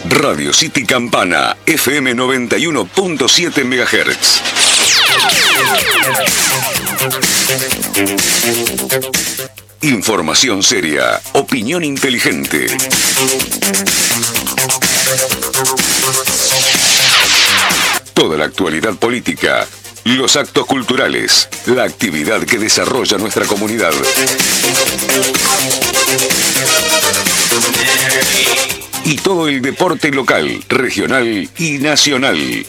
Radio City Campana, FM 91.7 MHz. Información seria, opinión inteligente. Toda la actualidad política, los actos culturales, la actividad que desarrolla nuestra comunidad. Y todo el deporte local, regional y nacional.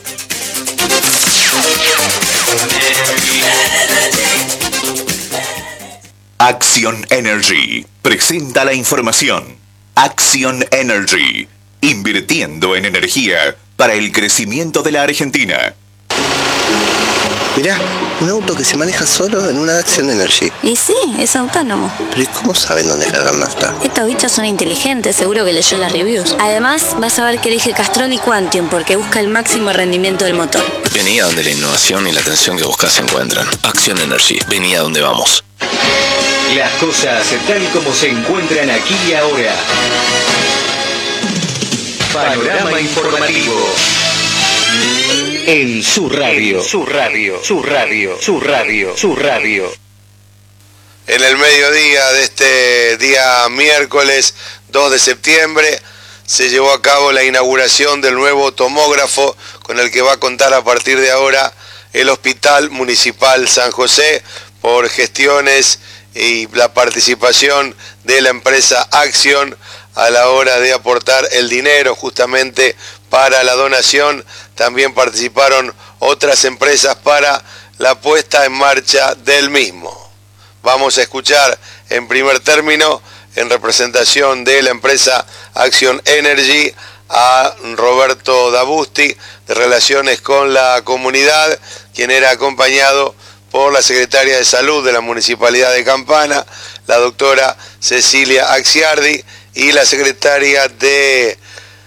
Action Energy presenta la información. Action Energy, invirtiendo en energía para el crecimiento de la Argentina. Mirá, un auto que se maneja solo en una Action Energy. Y sí, es autónomo. Pero ¿y cómo saben dónde cargar nafta? Estos bichos son inteligentes, seguro que leyó las reviews. Además, vas a ver que elige Castrol y Quantium porque busca el máximo rendimiento del motor. Vení a donde la innovación y la atención que buscas se encuentran. Action Energy, vení a donde vamos. Las cosas tal como se encuentran aquí y ahora. Panorama informativo. En su radio. Su radio. En el mediodía de este día miércoles 2 de septiembre se llevó a cabo la inauguración del nuevo tomógrafo con el que va a contar a partir de ahora el Hospital Municipal San José por gestiones y la participación de la empresa Action a la hora de aportar el dinero justamente para la donación. También participaron otras empresas para la puesta en marcha del mismo. Vamos a escuchar en primer término, en representación de la empresa Action Energy, a Roberto Dabusti, de Relaciones con la Comunidad, quien era acompañado por la secretaria de Salud de la Municipalidad de Campana, la doctora Cecilia Axiardi, y la secretaria de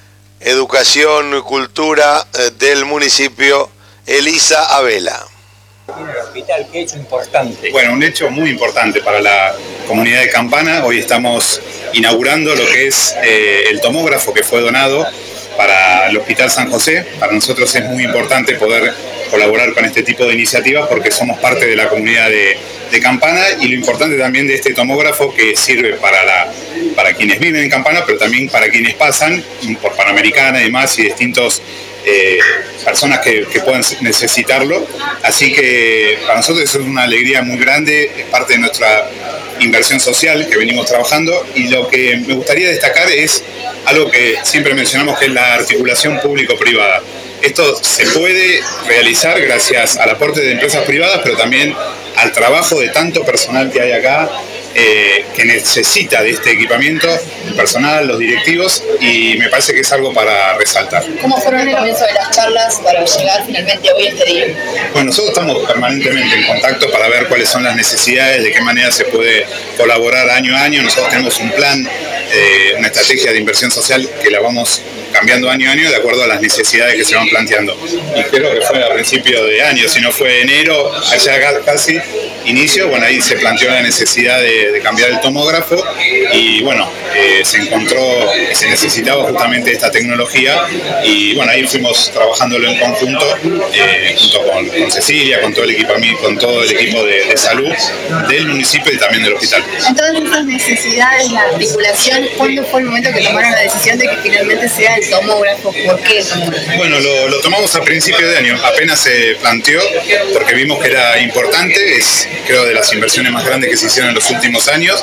Educación y Cultura del municipio, Elisa Abela. Tiene el hospital, ¿qué hecho importante? Bueno, un hecho muy importante para la comunidad de Campana. Hoy estamos inaugurando lo que es el tomógrafo que fue donado para el Hospital San José. Para nosotros es muy importante poder colaborar con este tipo de iniciativas porque somos parte de la comunidad de Campana, y lo importante también de este tomógrafo que sirve para quienes viven en Campana, pero también para quienes pasan por Panamericana y demás, y distintos personas que puedan necesitarlo. Así que para nosotros eso es una alegría muy grande, es parte de nuestra inversión social que venimos trabajando, y lo que me gustaría destacar es algo que siempre mencionamos, que es la articulación público-privada. Esto se puede realizar gracias al aporte de empresas privadas, pero también al trabajo de tanto personal que hay acá, que necesita de este equipamiento, el personal, los directivos, y me parece que es algo para resaltar. ¿Cómo fueron el comienzo de las charlas para llegar finalmente hoy a este día? Bueno, nosotros estamos permanentemente en contacto para ver cuáles son las necesidades, de qué manera se puede colaborar año a año. Nosotros tenemos un plan, una estrategia de inversión social que la vamos cambiando año a año de acuerdo a las necesidades que se van planteando. Y creo que fue a principio de año, si no fue enero, allá casi inicio, bueno, ahí se planteó la necesidad de cambiar el tomógrafo, y bueno, se encontró que se necesitaba justamente esta tecnología, y bueno, ahí fuimos trabajándolo en conjunto, junto con Cecilia, con todo el equipamiento, con todo el equipo de salud del municipio y también del hospital. En todas esas necesidades, la articulación, ¿cuándo fue el momento que tomaron la decisión de que finalmente sea el tomógrafo? ¿Por qué el tomógrafo? Bueno, lo tomamos a principio de año, apenas se planteó, porque vimos que era importante, es creo de las inversiones más grandes que se hicieron en los últimos años,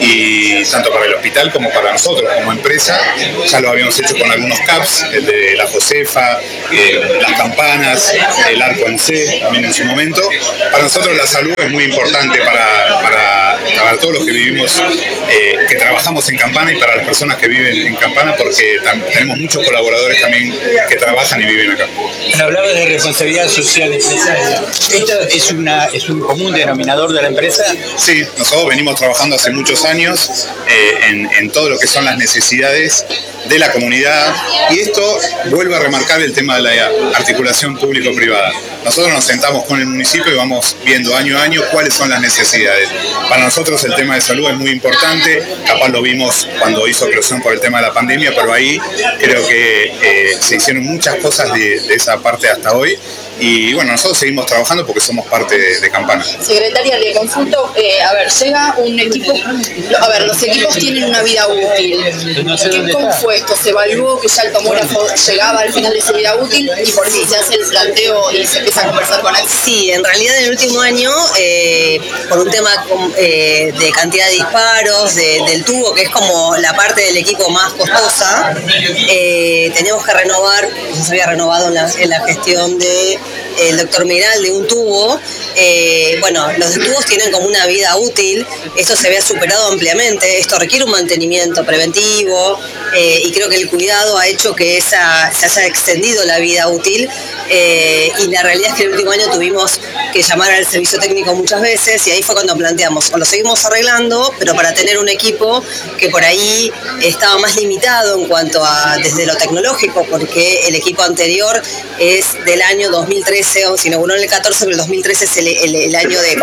y tanto para el hospital como para nosotros como empresa. Ya lo habíamos hecho con algunos CAPS, el de la Josefa, las campanas, el arco en C también en su momento. Para nosotros la salud es muy importante para todos los que vivimos, que trabajamos en Campana, y para las personas que viven en Campana, porque tenemos muchos colaboradores también que trabajan y viven acá. Hablaba de responsabilidad social empresaria. ¿Esto es un común denominador de la empresa? Sí, nosotros venimos trabajando hace muchos años en todo lo que son las necesidades de la comunidad, y esto vuelve a remarcar el tema de la articulación público-privada. Nosotros nos sentamos con el municipio y vamos viendo año a año cuáles son las necesidades. Para nosotros el tema de salud es muy importante, capaz lo vimos cuando hizo eclosión por el tema de la pandemia, pero ahí creo que se hicieron muchas cosas de esa parte hasta hoy. Y bueno, nosotros seguimos trabajando porque somos parte de Campana. Secretaria, le consulto, llega un equipo, los equipos tienen una vida útil. ¿Cómo fue esto? ¿Se evaluó que ya el tomógrafo llegaba al final de su vida útil y por si se hace el planteo y se empieza a conversar con él? Sí, en realidad en el último año, por un tema de cantidad de disparos, del tubo, que es como la parte del equipo más costosa, teníamos que renovar, ya se había renovado en la gestión de el doctor Miral de un tubo. Los tubos tienen como una vida útil, esto se había superado ampliamente, esto requiere un mantenimiento preventivo y creo que el cuidado ha hecho que se haya extendido la vida útil y la realidad es que el último año tuvimos que llamar al servicio técnico muchas veces y ahí fue cuando planteamos, o lo seguimos arreglando, pero para tener un equipo que por ahí estaba más limitado en cuanto a desde lo tecnológico, porque el equipo anterior es del año 2013, o se inauguró en el 14, pero el 2013 es el año de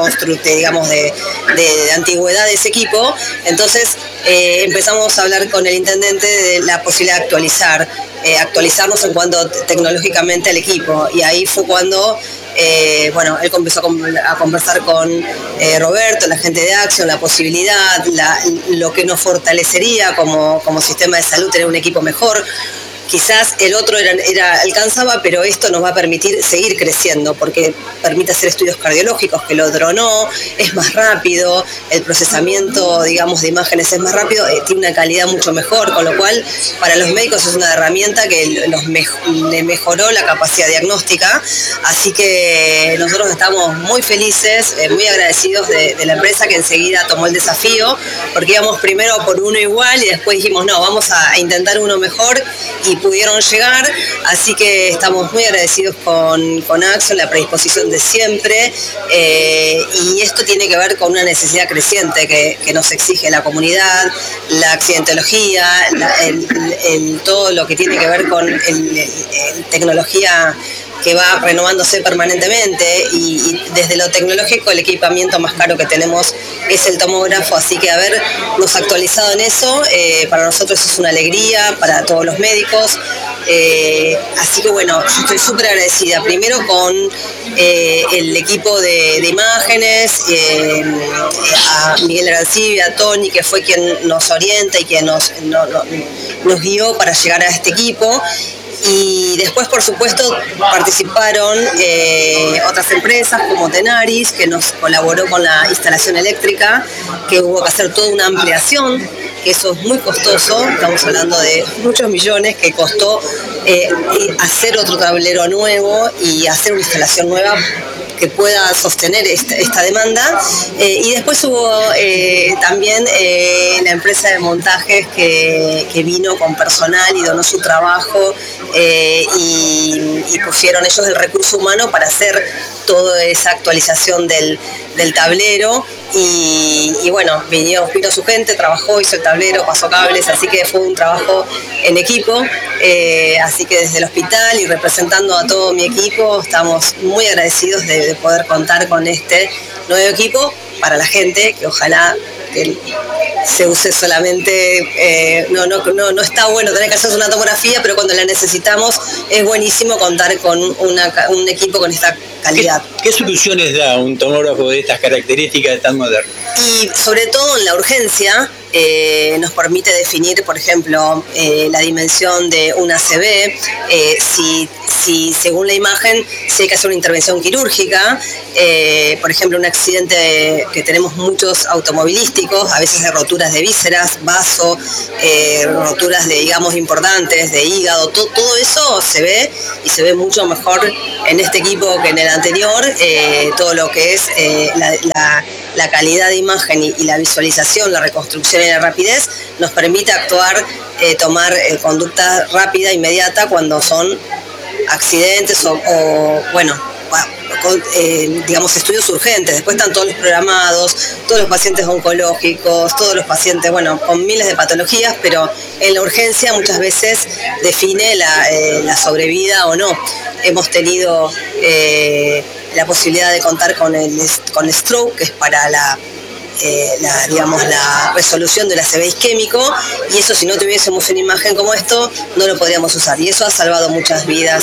antigüedad de ese equipo. Entonces empezamos a hablar con el intendente de la posibilidad de actualizarnos en cuanto tecnológicamente al equipo, y ahí fue cuando él comenzó a conversar con Roberto, la gente de Action, la posibilidad, lo que nos fortalecería como sistema de salud, tener un equipo mejor. Quizás el otro alcanzaba, pero esto nos va a permitir seguir creciendo porque permite hacer estudios cardiológicos, que el otro no, es más rápido, el procesamiento, digamos, de imágenes es más rápido, tiene una calidad mucho mejor, con lo cual para los médicos es una herramienta que le mejoró la capacidad diagnóstica, así que nosotros estamos muy felices, muy agradecidos de la empresa que enseguida tomó el desafío, porque íbamos primero por uno igual y después dijimos, no, vamos a intentar uno mejor, y pudieron llegar, así que estamos muy agradecidos con Action, la predisposición de siempre, y esto tiene que ver con una necesidad creciente que nos exige la comunidad, la accidentología, todo lo que tiene que ver con tecnología que va renovándose permanentemente, y desde lo tecnológico el equipamiento más caro que tenemos es el tomógrafo, así que habernos actualizado en eso para nosotros es una alegría, para todos los médicos, así que bueno, yo estoy súper agradecida primero con el equipo de imágenes, a Miguel Arancibia, a Tony, que fue quien nos orienta y quien nos guió para llegar a este equipo. Y después, por supuesto, participaron otras empresas como Tenaris, que nos colaboró con la instalación eléctrica, que hubo que hacer toda una ampliación, que eso es muy costoso, estamos hablando de muchos millones, que costó hacer otro tablero nuevo y hacer una instalación nueva que pueda sostener esta demanda, y después hubo también la empresa de montajes que vino con personal y donó su trabajo, y pusieron ellos el recurso humano para hacer toda esa actualización del tablero, y bueno, vino su gente, trabajó, hizo el tablero, pasó cables, así que fue un trabajo en equipo, así que desde el hospital y representando a todo mi equipo estamos muy agradecidos de poder contar con este nuevo equipo para la gente, que ojalá que se use solamente, no está bueno tener que hacer una tomografía, pero cuando la necesitamos es buenísimo contar con un equipo con esta calidad. ¿Qué soluciones da un tomógrafo de estas características tan moderno? Y sobre todo en la urgencia nos permite definir, por ejemplo, la dimensión de un ACV, si según la imagen si hay que hacer una intervención quirúrgica, por ejemplo, un accidente que tenemos muchos automovilísticos, a veces de roturas de vísceras, vaso, roturas digamos importantes, de hígado, todo eso se ve, y se ve mucho mejor en este equipo que en el anterior, todo lo que es la calidad de imagen y la visualización, la reconstrucción y la rapidez nos permite actuar, tomar conducta rápida, inmediata cuando son accidentes o digamos estudios urgentes. Después están todos los programados, todos los pacientes oncológicos, todos los pacientes, con miles de patologías, pero en la urgencia muchas veces define la sobrevida o no. Hemos tenido la posibilidad de contar con stroke, que es para la resolución del ACV isquémico, y eso, si no tuviésemos una imagen como esto, no lo podríamos usar, y eso ha salvado muchas vidas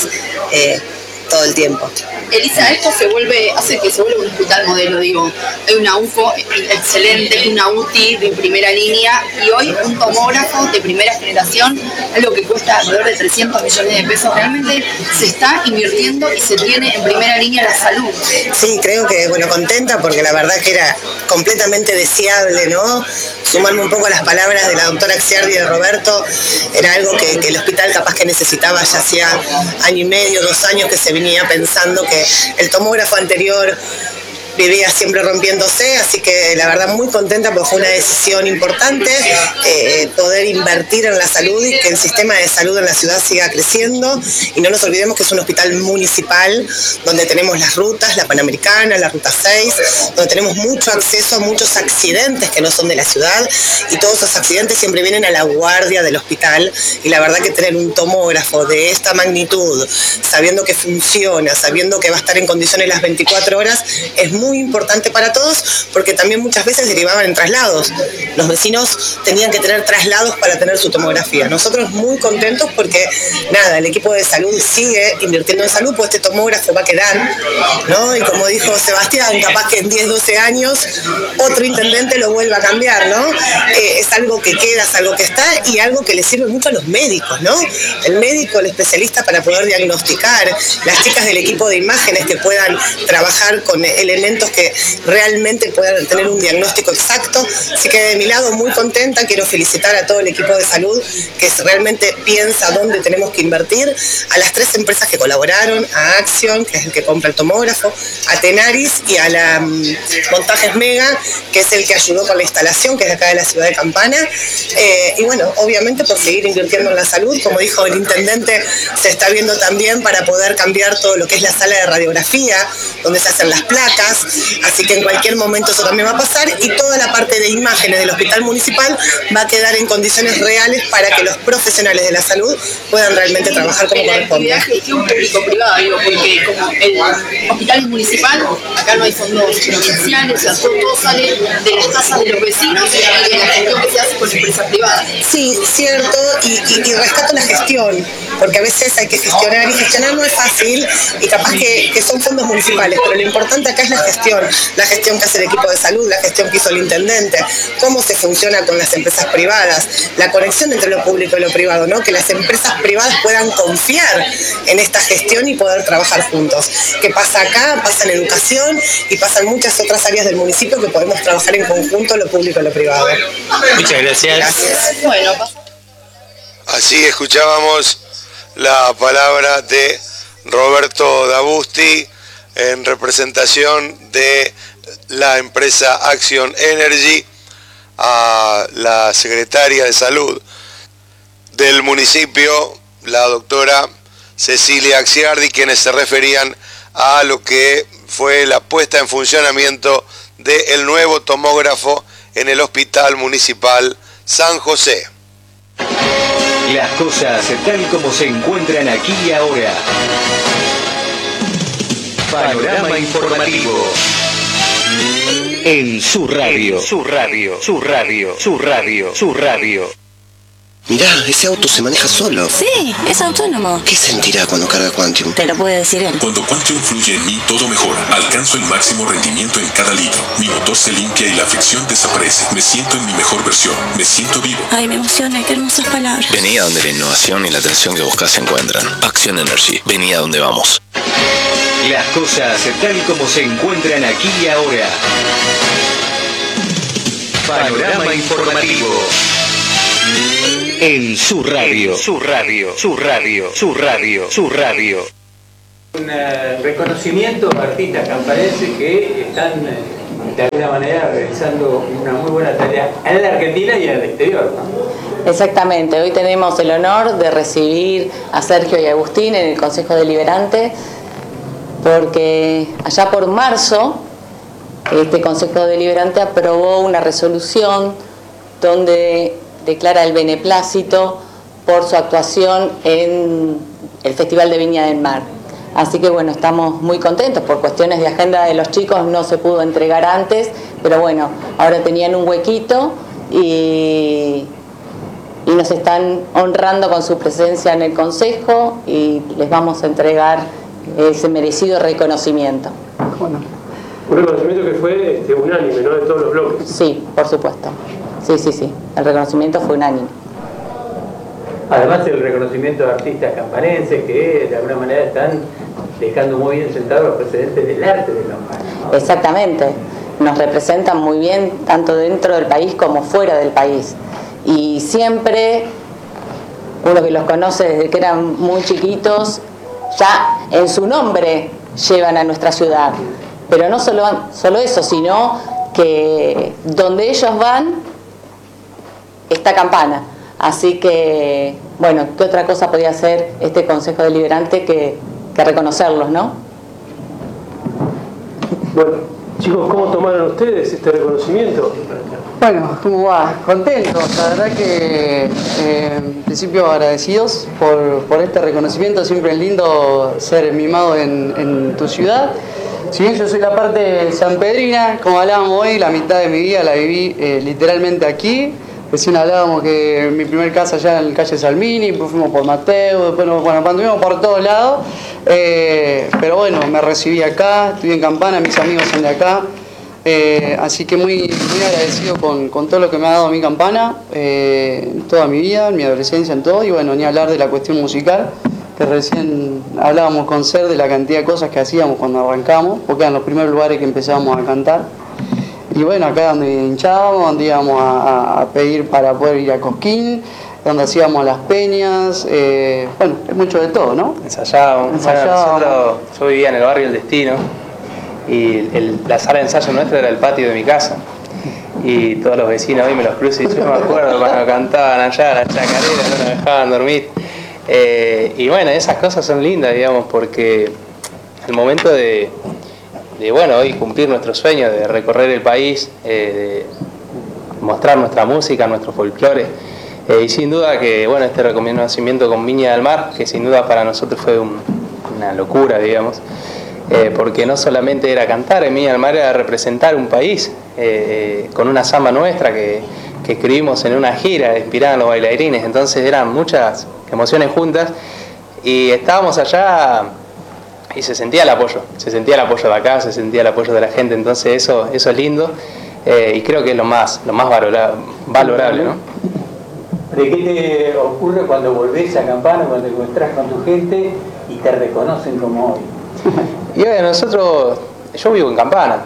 todo el tiempo. Elisa, esto hace que se vuelva un hospital modelo, digo. Hay una UFO excelente, una UTI de primera línea, y hoy un tomógrafo de primera generación, algo que cuesta alrededor de 300 millones de pesos. Realmente se está invirtiendo y se tiene en primera línea la salud. Sí, creo que, contenta, porque la verdad que era completamente deseable, ¿no? Sumarme un poco a las palabras de la doctora Axiardi y de Roberto, era algo que el hospital capaz que necesitaba ya hacía año y medio, 2 años que se venía pensando, que el tomógrafo anterior vivía siempre rompiéndose, así que la verdad muy contenta porque fue una decisión importante poder invertir en la salud y que el sistema de salud en la ciudad siga creciendo, y no nos olvidemos que es un hospital municipal donde tenemos las rutas, la Panamericana, la Ruta 6, donde tenemos mucho acceso a muchos accidentes que no son de la ciudad, y todos esos accidentes siempre vienen a la guardia del hospital, y la verdad que tener un tomógrafo de esta magnitud, sabiendo que funciona, sabiendo que va a estar en condiciones las 24 horas, es muy importante para todos, porque también muchas veces derivaban en traslados. Los vecinos tenían que tener traslados para tener su tomografía. Nosotros muy contentos porque, el equipo de salud sigue invirtiendo en salud, pues este tomógrafo va a quedar, ¿no? Y como dijo Sebastián, capaz que en 10, 12 años otro intendente lo vuelva a cambiar, ¿no? Es algo que queda, es algo que está, y algo que le sirve mucho a los médicos, ¿no? El médico, el especialista, para poder diagnosticar, las chicas del equipo de imágenes que puedan trabajar con elementos que realmente puedan tener un diagnóstico exacto. Así que de mi lado muy contenta, quiero felicitar a todo el equipo de salud que realmente piensa dónde tenemos que invertir, a las 3 empresas que colaboraron, a Action, que es el que compra el tomógrafo, a Tenaris y a la Montajes Mega, que es el que ayudó con la instalación, que es de acá de la ciudad de Campana, y obviamente por seguir invirtiendo en la salud. Como dijo el intendente, se está viendo también para poder cambiar todo lo que es la sala de radiografía, donde se hacen las placas, así que en cualquier momento eso también va a pasar, y toda la parte de imágenes del hospital municipal va a quedar en condiciones reales para que los profesionales de la salud puedan realmente trabajar como corresponde. La gestión público-privada, porque como el hospital es municipal, acá no hay fondos provinciales, o sea, todo sale de las tasas de los vecinos y de la gestión que se hace con empresas privadas. Sí, cierto, y rescato la gestión, porque a veces hay que gestionar, y gestionar no es fácil, y capaz que son fondos municipales, pero lo importante acá es la gestión que hace el equipo de salud, la gestión que hizo el intendente, cómo se funciona con las empresas privadas, la conexión entre lo público y lo privado, ¿no? Que las empresas privadas puedan confiar en esta gestión y poder trabajar juntos. ¿Qué pasa acá? Pasa en educación y pasa en muchas otras áreas del municipio que podemos trabajar en conjunto, lo público y lo privado. Muchas gracias. Bueno, así escuchábamos la palabra de Roberto Dabusti en representación de la empresa Action Energy, a la secretaria de salud del municipio, la doctora Cecilia Axiardi, quienes se referían a lo que fue la puesta en funcionamiento del nuevo tomógrafo en el Hospital Municipal San José. Las cosas tal como se encuentran aquí y ahora. Panorama informativo. En su radio. Mirá, ese auto se maneja solo. Sí, es autónomo. ¿Qué sentirá cuando carga Quantium? Te lo puede decir él. Cuando Quantium fluye en mí, todo mejora. Alcanzo el máximo rendimiento en cada litro. Mi motor se limpia y la fricción desaparece. Me siento en mi mejor versión. Me siento vivo. Ay, me emociona, qué hermosas palabras. Vení a donde la innovación y la atención que buscas se encuentran. Action Energy. Vení a donde vamos. Las cosas tal como se encuentran aquí y ahora. Panorama informativo. En su radio. Un reconocimiento a artistas campaneses que están de alguna manera realizando una muy buena tarea en la Argentina y en el exterior, ¿no? Exactamente, hoy tenemos el honor de recibir a Sergio y Agustín en el Consejo Deliberante, porque allá por marzo este Consejo Deliberante aprobó una resolución donde declara el beneplácito por su actuación en el Festival de Viña del Mar. Así que bueno, estamos muy contentos. Por cuestiones de agenda de los chicos no se pudo entregar antes, pero bueno, ahora tenían un huequito y nos están honrando con su presencia en el Consejo y les vamos a entregar ese merecido reconocimiento. Bueno, un reconocimiento que fue unánime, ¿no?, de todos los bloques. Sí, por supuesto. Sí. El reconocimiento fue unánime. Además el reconocimiento de artistas campanenses que de alguna manera están dejando muy bien sentados los precedentes del arte de Campana. Exactamente. Nos representan muy bien tanto dentro del país como fuera del país. Y siempre, uno que los conoce desde que eran muy chiquitos, ya en su nombre llevan a nuestra ciudad. Pero no solo eso, sino que donde ellos van está Campana. Así que, bueno, ¿qué otra cosa podía hacer este Consejo Deliberante que reconocerlos, no? Bueno, chicos, ¿cómo tomaron ustedes este reconocimiento? Bueno, ¿cómo va? Contentos, la verdad que en principio agradecidos por este reconocimiento. Siempre es lindo ser mimado en tu ciudad. Si bien yo soy la parte sanpedrina, como hablábamos hoy, la mitad de mi vida la viví literalmente aquí. Recién hablábamos que mi primer casa allá en la calle Salmini, después fuimos por Mateo, después anduvimos por todos lados. Pero bueno, me recibí acá, estudié en Campana, mis amigos son de acá. Así que muy agradecido con todo lo que me ha dado mi Campana, toda mi vida, en mi adolescencia, en todo. Y bueno, ni hablar de la cuestión musical, que recién hablábamos con Ser de la cantidad de cosas que hacíamos cuando arrancamos, porque eran los primeros lugares que empezábamos a cantar. Y bueno, acá donde hinchábamos, donde íbamos a pedir para poder ir a Cosquín, donde hacíamos las peñas, bueno, es mucho de todo, ¿no? Ensayábamos. Bueno, yo vivía en el barrio El Destino y la sala de ensayo nuestra era el patio de mi casa. Y todos los vecinos hoy me los cruzo y yo me acuerdo cuando cantaban allá la chacarera, no nos dejaban dormir. Y bueno, esas cosas son lindas, digamos, porque el momento de bueno, hoy cumplir nuestro sueño de recorrer el país, de mostrar nuestra música, nuestro folclore, y sin duda que bueno, este reconocimiento con Viña del Mar, que sin duda para nosotros fue una locura, digamos, porque no solamente era cantar en Viña del Mar, era representar un país con una samba nuestra que escribimos en una gira inspirada en los bailarines. Entonces eran muchas emociones juntas y estábamos allá y se sentía el apoyo de acá, se sentía el apoyo de la gente. Entonces eso es lindo y creo que es lo más valorable, ¿no? ¿De qué te ocurre cuando volvés a Campana, cuando te encontrás con tu gente y te reconocen como hoy? Y bueno, yo vivo en Campana,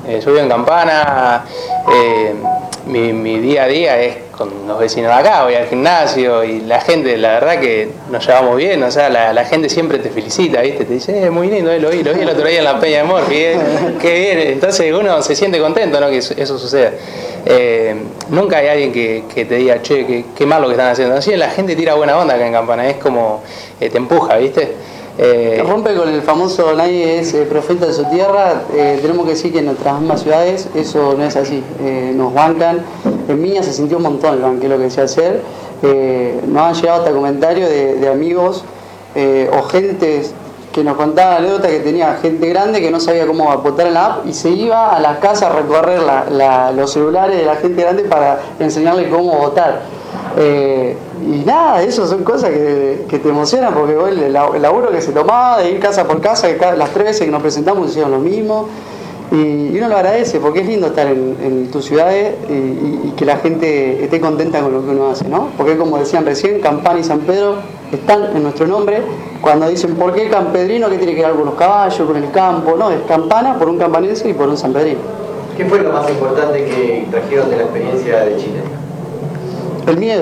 mi día a día es con los vecinos de acá, voy al gimnasio y la gente, la verdad que nos llevamos bien, o sea, la gente siempre te felicita, ¿viste? Te dice, muy lindo, lo vi el otro día en la Peña de Morphy, qué bien, entonces uno se siente contento, ¿no?, que eso suceda. Nunca hay alguien que te diga, che, qué mal lo que están haciendo. Así la gente tira buena onda acá en Campana, es como te empuja, ¿viste? Rompe con el famoso nadie es profeta de su tierra. Tenemos que decir que en nuestras mismas ciudades eso no es así, nos bancan. En Viña se sintió un montón el banquero lo que se hacer. Nos han llegado hasta comentarios de amigos o gente que nos contaban anécdotas que tenía gente grande que no sabía cómo votar en la app y se iba a las casas a recorrer los celulares de la gente grande para enseñarle cómo votar. Y nada, eso son cosas que te emocionan porque el laburo que se tomaba de ir casa por casa, las 3 veces que nos presentamos hicieron lo mismo y uno lo agradece porque es lindo estar en tus ciudades y que la gente esté contenta con lo que uno hace, ¿no? Porque como decían recién, Campana y San Pedro están en nuestro nombre. Cuando dicen ¿por qué campedrino? ¿Qué tiene que ver con los caballos, con el campo? No, es Campana por un campanense y por un sanpedrino. ¿Qué fue lo más importante que trajeron de la experiencia de Chile? El miedo.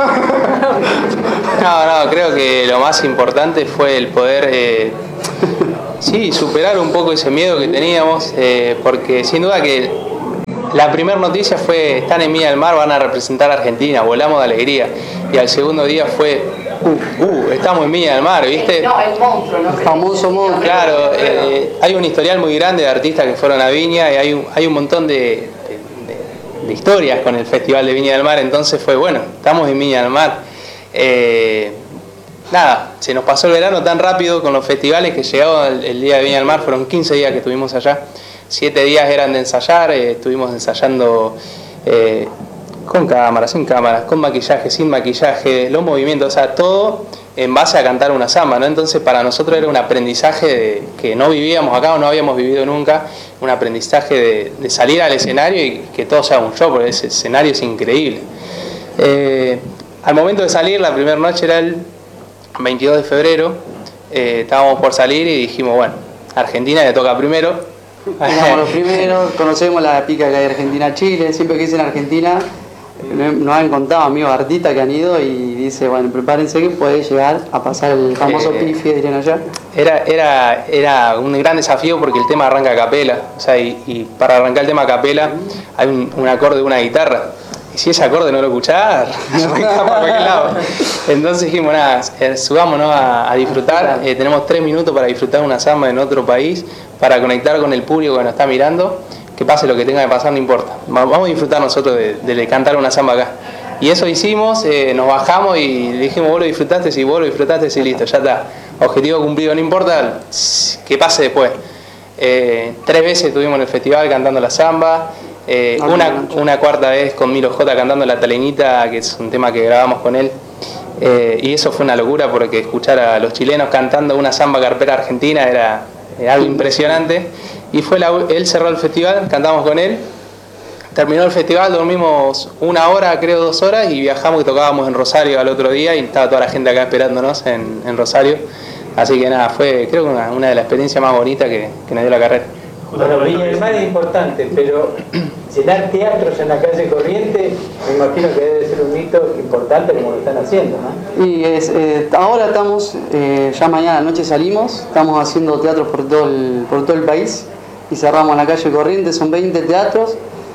No, creo que lo más importante fue el poder superar un poco ese miedo que teníamos, porque sin duda que la primera noticia fue están en Viña del Mar, van a representar a Argentina, volamos de alegría, y al segundo día fue estamos en Viña del Mar, ¿viste? No, el monstruo, ¿no? El famoso monstruo. Claro, hay un historial muy grande de artistas que fueron a Viña y hay un montón de historias con el Festival de Viña del Mar, entonces fue bueno, estamos en Viña del Mar. nada, se nos pasó el verano tan rápido con los festivales que llegaba el día de Viña del Mar, fueron 15 días que estuvimos allá, 7 días eran de ensayar, estuvimos ensayando con cámaras, sin cámaras, con maquillaje, sin maquillaje, los movimientos, o sea, todo en base a cantar una samba, ¿no? Entonces para nosotros era un aprendizaje que no vivíamos acá o no habíamos vivido nunca, un aprendizaje de salir al escenario y que todo sea un show, porque ese escenario es increíble. Al momento de salir, la primera noche era el 22 de febrero, estábamos por salir y dijimos, bueno, Argentina le toca primero. Vamos los primeros, conocemos la pica que hay Argentina-Chile, siempre que dicen Argentina, nos han contado amigos artistas que han ido y dice, bueno, prepárense que puede llegar a pasar el famoso pifi, dirían allá. Era un gran desafío porque el tema arranca a capela, o sea, y para arrancar el tema a capela hay un acorde de una guitarra. Y si ese acorde no lo escuchás, arranca para cualquier lado. Entonces dijimos, nada, subámonos a disfrutar. Tenemos 3 minutos para disfrutar una samba en otro país, para conectar con el público que nos está mirando. Que pase lo que tenga que pasar, no importa. Vamos a disfrutar nosotros de cantar una samba acá. Y eso hicimos, nos bajamos y dijimos, vos lo disfrutaste, sí, vos lo disfrutaste, sí, listo, ya está. Objetivo cumplido, no importa que pase después. 3 veces estuvimos en el festival cantando la samba. Una cuarta vez con Milo J cantando La Talenita, que es un tema que grabamos con él. Y eso fue una locura porque escuchar a los chilenos cantando una samba carpera argentina era algo impresionante. Y él cerró el festival, cantamos con él, terminó el festival, dormimos 1 hora, creo 2 horas, y viajamos y tocábamos en Rosario al otro día y estaba toda la gente acá esperándonos en Rosario. Así que nada, fue creo que una de las experiencias más bonitas que nos dio la carrera. Bueno, Viña del Mar es importante, pero llenar teatros en la calle Corriente, me imagino que debe ser un hito importante como lo están haciendo, ¿no? Y ahora estamos, ya mañana noche salimos, estamos haciendo teatros por todo el país y cerramos la calle Corriente, son 20 teatros,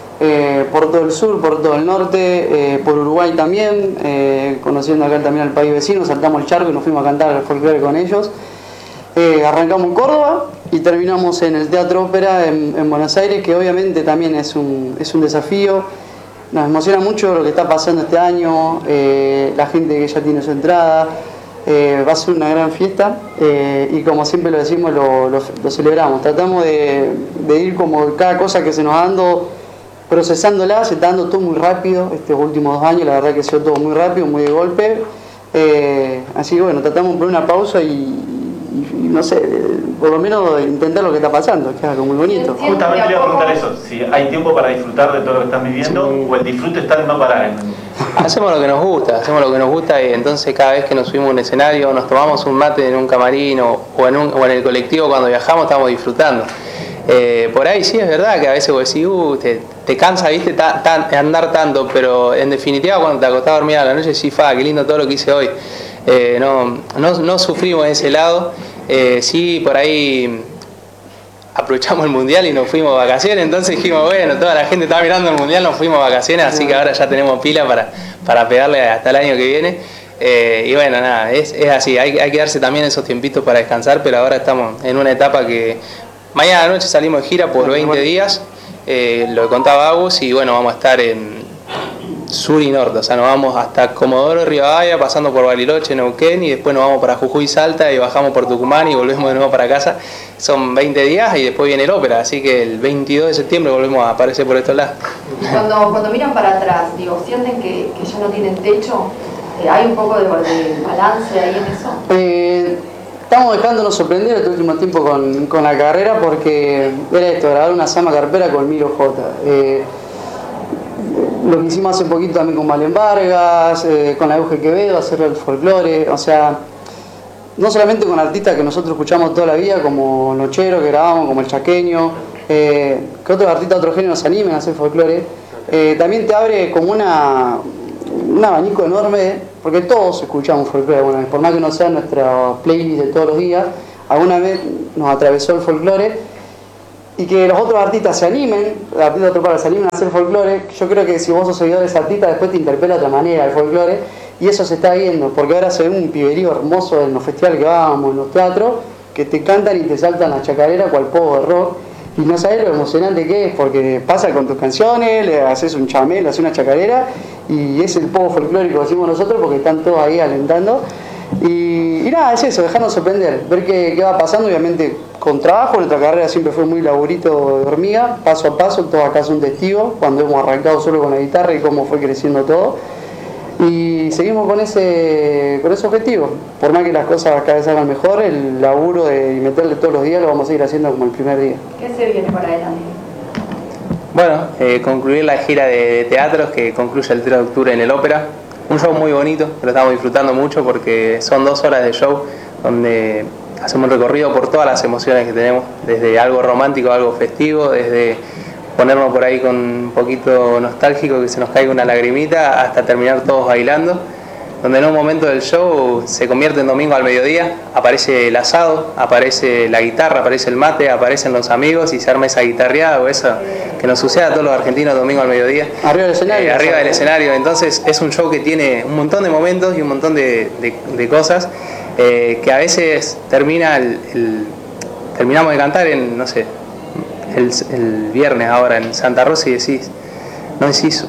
por todo el sur, por todo el norte, por Uruguay también, conociendo acá también al país vecino, saltamos el charco y nos fuimos a cantar al folclore con ellos. Arrancamos en Córdoba y terminamos en el Teatro Ópera en Buenos Aires, que obviamente también es un desafío. Nos emociona mucho lo que está pasando este año, la gente que ya tiene su entrada, va a ser una gran fiesta y como siempre lo decimos, lo celebramos. Tratamos de ir como cada cosa que se nos va dando, procesándola, se está dando todo muy rápido estos últimos 2 años, la verdad que ha sido todo muy rápido, muy de golpe. Así que bueno, tratamos de poner una pausa y no sé, por lo menos intentar lo que está pasando, que es algo muy bonito. Justamente le iba a preguntar eso, si hay tiempo para disfrutar de todo lo que están viviendo, sí, o el disfrute está en no parar. Hacemos lo que nos gusta y entonces cada vez que nos subimos a un escenario, nos tomamos un mate en un camarín o en el colectivo cuando viajamos, estamos disfrutando. Por ahí sí es verdad que a veces vos decís, te cansa, viste, andar tanto, pero en definitiva cuando te acostás a dormir a la noche, sí, qué lindo todo lo que hice hoy. No sufrimos de ese lado. Sí, por ahí aprovechamos el mundial y nos fuimos de vacaciones, entonces dijimos, bueno, toda la gente estaba mirando el mundial, nos fuimos de vacaciones, así que ahora ya tenemos pila para pegarle hasta el año que viene. Y bueno, nada, es así, hay que darse también esos tiempitos para descansar, pero ahora estamos en una etapa que mañana noche salimos de gira por 20 días, lo contaba Agus, y bueno, vamos a estar en sur y norte, o sea, nos vamos hasta Comodoro Rivadavia, pasando por Bariloche, Neuquén, y después nos vamos para Jujuy, Salta, y bajamos por Tucumán y volvemos de nuevo para casa. Son 20 días y después viene el ópera, así que el 22 de septiembre volvemos a aparecer por estos lados. Cuando miran para atrás, ¿sienten que ya no tienen techo? ¿Hay un poco de balance ahí en eso? Estamos dejándonos sorprender este último tiempo con la carrera, porque era esto, grabar una samba carpera con Milo J. Lo que hicimos hace poquito también con Valen Vargas, con la Euge Quevedo, hacer el folclore, o sea, no solamente con artistas que nosotros escuchamos toda la vida, como Nochero, que grabamos, como El Chaqueño, que otros artistas de otro género se animen a hacer folclore, también te abre como un abanico enorme, porque todos escuchamos folclore alguna vez, por más que no sea nuestra playlist de todos los días, alguna vez nos atravesó el folclore. Y que los otros artistas se animen, artistas de otro palo se animen a hacer folclore. Yo creo que si vos sos seguidor de ese artista, después te interpela de otra manera el folclore, y eso se está viendo, porque ahora se ve un piberío hermoso en los festivales que vamos, en los teatros, que te cantan y te saltan la chacarera cual pogo de rock, y no sabes lo emocionante que es, porque pasa con tus canciones, le haces un chamé, le haces una chacarera, y es el pogo folclórico que decimos nosotros, porque están todos ahí alentando. Y nada, es eso, dejarnos sorprender, ver qué va pasando, obviamente con trabajo. Nuestra carrera siempre fue muy laburito de hormiga, paso a paso, todos acá son testigos, cuando hemos arrancado solo con la guitarra y cómo fue creciendo todo. Y seguimos con ese objetivo, por más que las cosas cada vez salgan mejor, el laburo de meterle todos los días lo vamos a seguir haciendo como el primer día. ¿Qué se viene para adelante? Bueno, concluir la gira de teatros que concluye el 3 de octubre en el Ópera. Un show muy bonito, que lo estamos disfrutando mucho porque son 2 horas de show donde hacemos un recorrido por todas las emociones que tenemos, desde algo romántico a algo festivo, desde ponernos por ahí con un poquito nostálgico, que se nos caiga una lagrimita, hasta terminar todos bailando, donde en un momento del show se convierte en domingo al mediodía, aparece el asado, aparece la guitarra, aparece el mate, aparecen los amigos y se arma esa guitarreada o eso que nos sucede a todos los argentinos domingo al mediodía. Arriba del escenario. Arriba del escenario, entonces es un show que tiene un montón de momentos y un montón de cosas que a veces terminamos de cantar en, no sé, el viernes ahora en Santa Rosa y no decís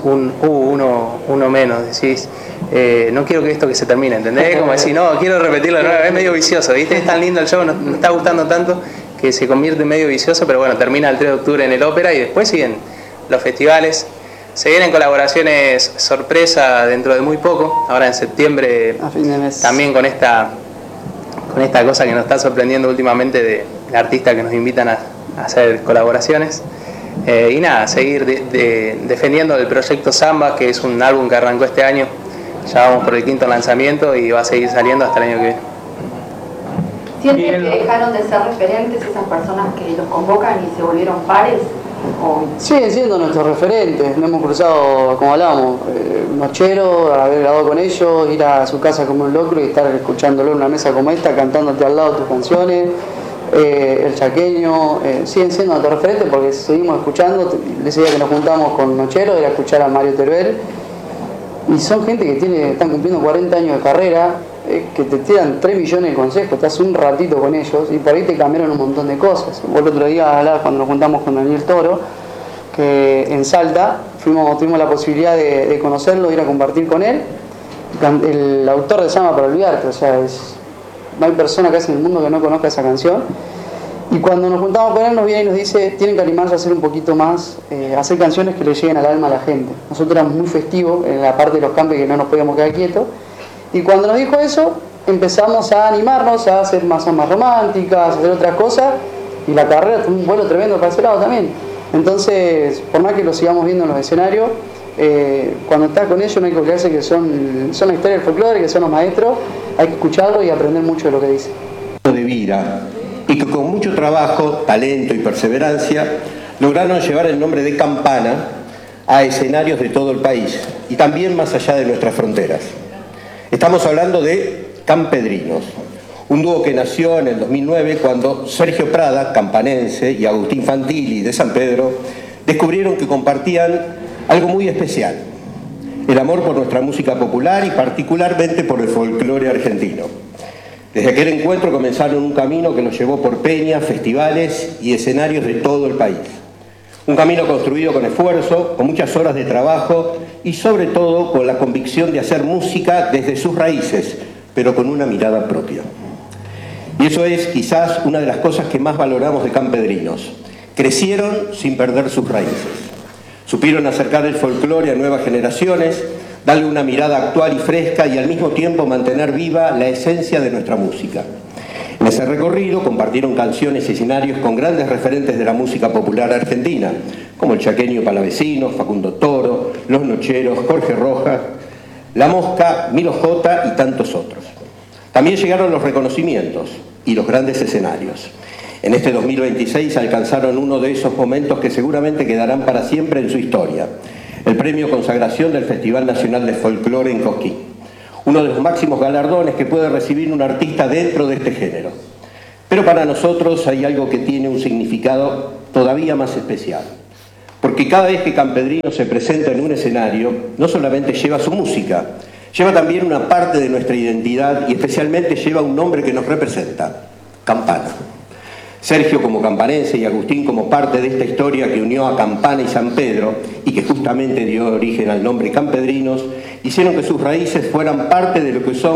uno menos, decís no quiero que esto que se termine, ¿entendés? Como decir, no, quiero repetirlo de nuevo, es medio vicioso, ¿viste? Es tan lindo el show, nos está gustando tanto que se convierte en medio vicioso, pero bueno, termina el 3 de octubre en el Ópera y después siguen los festivales, se vienen colaboraciones sorpresa dentro de muy poco, ahora en septiembre, a fin de mes, también con esta cosa que nos está sorprendiendo últimamente de artistas que nos invitan a hacer colaboraciones. Y nada, seguir defendiendo el proyecto Samba, que es un álbum que arrancó este año. Ya vamos por el 5º lanzamiento y va a seguir saliendo hasta el año que viene. ¿Sienten que dejaron de ser referentes esas personas que los convocan y se volvieron pares? Siguen siendo nuestros referentes, nos hemos cruzado, como hablábamos, nochero, haber grabado con ellos, ir a su casa como un locro y estar escuchándolo en una mesa como esta, cantándote al lado tus canciones. El chaqueño, siguen siendo nuestros referentes porque seguimos escuchando. Ese día que nos juntamos con Nochero era escuchar a Mario Teruel y son gente que están cumpliendo 40 años de carrera, que te tiran 3 millones de consejos, estás un ratito con ellos y por ahí te cambiaron un montón de cosas. Vos el otro día hablabas cuando nos juntamos con Daniel Toro, que en Salta tuvimos la posibilidad de conocerlo, ir a compartir con él, el autor de Samba para Olvidarte, o sea, no hay persona casi en el mundo que no conozca esa canción. Y cuando nos juntamos con él nos viene y nos dice, tienen que animarse a hacer un poquito más, a hacer canciones que le lleguen al alma a la gente. Nosotros éramos muy festivos en la parte de los campos que no nos podíamos quedar quietos. Y cuando nos dijo eso, empezamos a animarnos a hacer más románticas, a hacer otras cosas. Y la carrera tuvo un vuelo tremendo para ese lado también. Entonces, por más que lo sigamos viendo en los escenarios, cuando estás con ellos no hay que olvidarse que son la historia del folclore, que son los maestros. Hay que escucharlo y aprender mucho de lo que dice. De vida, y que con mucho trabajo, talento y perseverancia lograron llevar el nombre de Campana a escenarios de todo el país y también más allá de nuestras fronteras. Estamos hablando de Campedrinos, un dúo que nació en el 2009 cuando Sergio Prada, campanense, y Agustín Fantilli de San Pedro descubrieron que compartían algo muy especial: el amor por nuestra música popular y particularmente por el folclore argentino. Desde aquel encuentro comenzaron un camino que los llevó por peñas, festivales y escenarios de todo el país. Un camino construido con esfuerzo, con muchas horas de trabajo y sobre todo con la convicción de hacer música desde sus raíces, pero con una mirada propia. Y eso es quizás una de las cosas que más valoramos de Campedrinos. Crecieron sin perder sus raíces. Supieron acercar el folclore a nuevas generaciones, darle una mirada actual y fresca y al mismo tiempo mantener viva la esencia de nuestra música. En ese recorrido compartieron canciones y escenarios con grandes referentes de la música popular argentina, como el chaqueño Palavecino, Facundo Toro, Los Nocheros, Jorge Rojas, La Mosca, Milo J y tantos otros. También llegaron los reconocimientos y los grandes escenarios. En este 2026 alcanzaron uno de esos momentos que seguramente quedarán para siempre en su historia: el premio Consagración del Festival Nacional de Folclore en Cosquín, uno de los máximos galardones que puede recibir un artista dentro de este género. Pero para nosotros hay algo que tiene un significado todavía más especial, porque cada vez que Campedrino se presenta en un escenario, no solamente lleva su música, lleva también una parte de nuestra identidad y especialmente lleva un nombre que nos representa: Campana. Sergio como campanense y Agustín como parte de esta historia que unió a Campana y San Pedro y que justamente dio origen al nombre Campedrinos, hicieron que sus raíces fueran parte de lo que son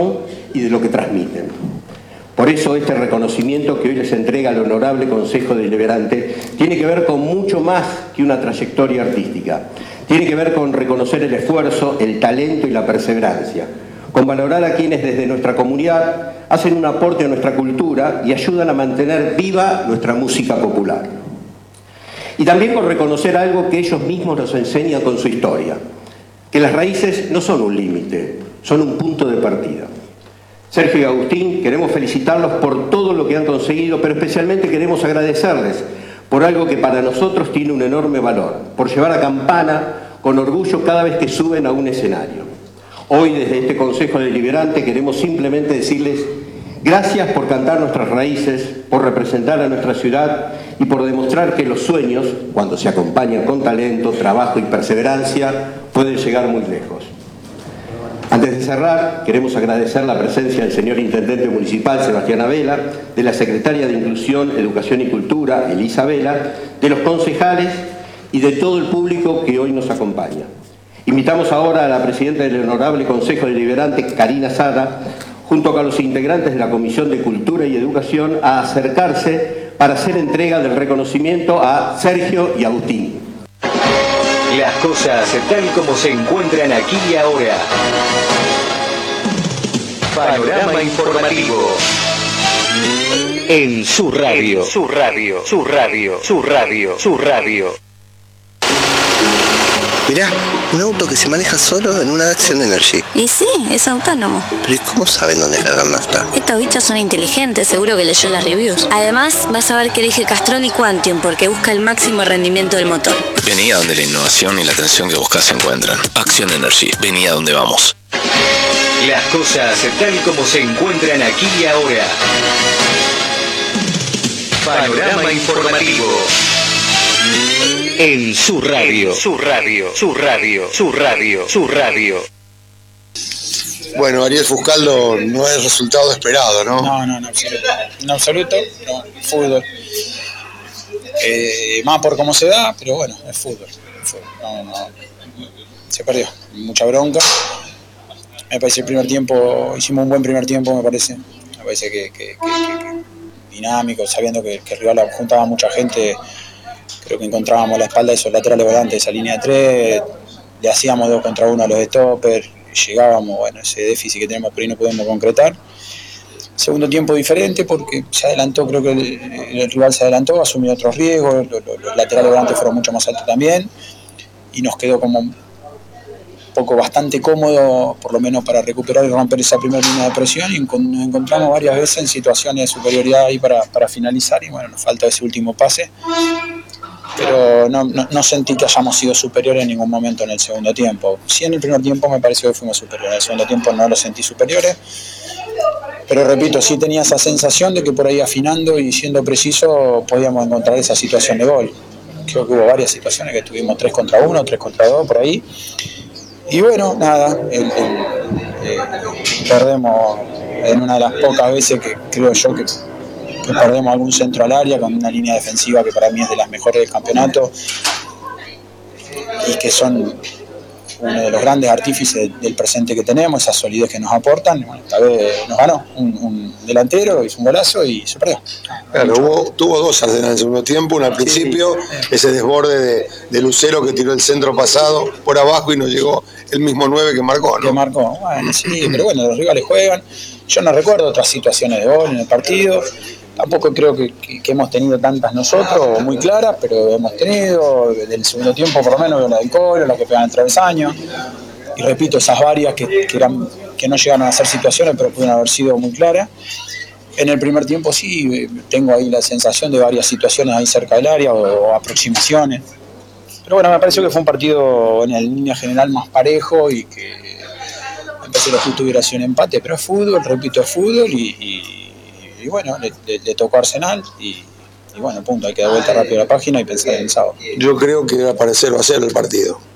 y de lo que transmiten. Por eso este reconocimiento que hoy les entrega el Honorable Consejo Deliberante tiene que ver con mucho más que una trayectoria artística. Tiene que ver con reconocer el esfuerzo, el talento y la perseverancia, con valorar a quienes desde nuestra comunidad hacen un aporte a nuestra cultura y ayudan a mantener viva nuestra música popular. Y también con reconocer algo que ellos mismos nos enseñan con su historia, que las raíces no son un límite, son un punto de partida. Sergio y Agustín, queremos felicitarlos por todo lo que han conseguido, pero especialmente queremos agradecerles por algo que para nosotros tiene un enorme valor, por llevar a Campana con orgullo cada vez que suben a un escenario. Hoy desde este Consejo Deliberante queremos simplemente decirles gracias por cantar nuestras raíces, por representar a nuestra ciudad y por demostrar que los sueños, cuando se acompañan con talento, trabajo y perseverancia, pueden llegar muy lejos. Antes de cerrar, queremos agradecer la presencia del señor Intendente Municipal, Sebastián Abela, de la Secretaria de Inclusión, Educación y Cultura, Elisa Vela, de los concejales y de todo el público que hoy nos acompaña. Invitamos ahora a la Presidenta del Honorable Consejo Deliberante, Karina Sada, junto con los integrantes de la Comisión de Cultura y Educación, a acercarse para hacer entrega del reconocimiento a Sergio y Agustín. Las cosas tal como se encuentran aquí y ahora. Panorama informativo. En su radio. Su radio. Su radio. Su radio. Su radio. Mirá, un auto que se maneja solo en una Action Energy. Y sí, es autónomo. Pero ¿y cómo saben dónde cargar nafta? Estos bichos son inteligentes, seguro que leyó las reviews. Además, vas a ver que elige Castrol y Quantium porque busca el máximo rendimiento del motor. Vení a donde la innovación y la atención que buscas se encuentran. Action Energy, vení a donde vamos. Las cosas tal como se encuentran aquí y ahora. Panorama informativo. En su radio. Su radio. Su radio. Su radio. Su radio. Bueno, Ariel Fuscaldo no es resultado esperado, ¿no? No, en absoluto. En absoluto, no, fútbol. Más por cómo se da, pero bueno, es fútbol. No, se perdió. Mucha bronca. Me parece el primer tiempo, hicimos un buen primer tiempo, me parece. Me parece que dinámico, sabiendo que el rival juntaba mucha gente. Creo que encontrábamos la espalda de esos laterales volantes de esa línea de 3, le hacíamos 2 contra 1 a los stoppers, llegábamos, bueno, ese déficit que tenemos por ahí no podemos concretar. Segundo tiempo diferente porque se adelantó, creo que el rival se adelantó, asumió otros riesgos, los laterales volantes fueron mucho más altos también y nos quedó como un poco bastante cómodo, por lo menos para recuperar y romper esa primera línea de presión, y nos encontramos varias veces en situaciones de superioridad ahí para finalizar y bueno, nos falta ese último pase. Pero no sentí que hayamos sido superiores en ningún momento en el segundo tiempo. Sí, en el primer tiempo me pareció que fuimos superiores, en el segundo tiempo no lo sentí superiores, pero repito, sí tenía esa sensación de que por ahí afinando y siendo preciso podíamos encontrar esa situación de gol. Creo que hubo varias situaciones que tuvimos 3 contra 1, 3 contra 2 por ahí, y bueno, nada, perdemos en una de las pocas veces que creo yo que perdemos algún centro al área con una línea defensiva que para mí es de las mejores del campeonato y que son uno de los grandes artífices del presente que tenemos, esa solidez que nos aportan. Bueno, esta vez nos ganó un delantero, hizo un golazo y se perdió. Claro, tuvo 2 en el segundo tiempo, una al principio, ese desborde de Lucero que tiró el centro pasado por abajo y nos llegó el mismo 9 que marcó, ¿no? Que marcó, bueno, sí, pero bueno, los rivales juegan. Yo no recuerdo otras situaciones de gol en el partido. Tampoco creo que hemos tenido tantas nosotros, muy claras, pero hemos tenido, del segundo tiempo por lo menos, la del Colo, la que pegan el travesaño. Y repito, esas varias que no llegaron a ser situaciones, pero pudieron haber sido muy claras. En el primer tiempo sí, tengo ahí la sensación de varias situaciones ahí cerca del área o aproximaciones. Pero bueno, me pareció que fue un partido en línea general más parejo y que me parece que lo justo hubiera sido un empate, pero es fútbol, repito, es fútbol y bueno, le tocó a Arsenal y bueno, punto, hay que dar vuelta rápido a la página y pensar en el sábado. Yo creo que va a parecer, va a ser el partido.